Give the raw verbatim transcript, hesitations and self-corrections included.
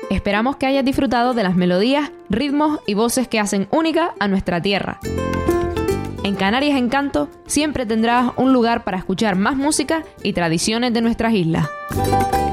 Esperamos que hayas disfrutado de las melodías, ritmos y voces que hacen única a nuestra tierra. En Canarias Encanto siempre tendrás un lugar para escuchar más música y tradiciones de nuestras islas.